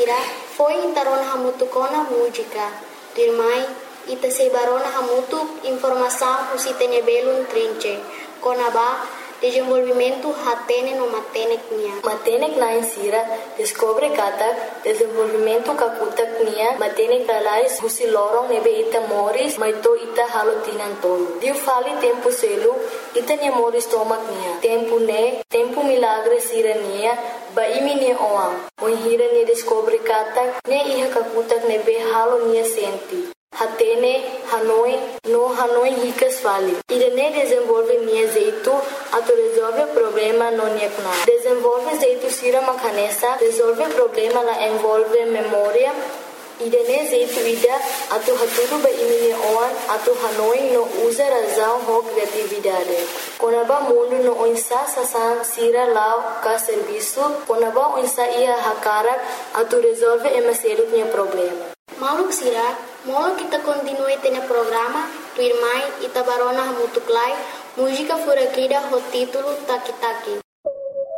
sira foi intarona hamutu kona música. Dirmai ita se barona hamutu informação usitene belun trinche. Kona ba desenvolvimento hatene no matenek nia. Matenek na insira descobre kata desenvolvimento kakutak nia matenek alais husi lorong nebe ita moris maito ita halotinan tolo. Diu fali tempo selu ita nia moris tomak nia. Tempo milagre sira nia ba imi nia oang. Oin hira nia descobre kata ne iha kakutak nebe halo nia senti. Hatene, Hanoi ricas fali. Irene desenvolve nia jeito, ato resolve problema no nia kuna. Desenvolve jeito sira makanesa, resolve problema la envolve memória. Irene jeito ida, ato haturu ba imine oan, ato Hanoi no usa razão ho criatividade. Konaba mundo no onsa sasan sira lao ka serviço, konaba onsa ia hakarak, ato resolve emaseru nia problema. Maluk sira, molo kita continue tene programa, tu irmai ita barona hamutuklai, música furakida ho título Taki Taki.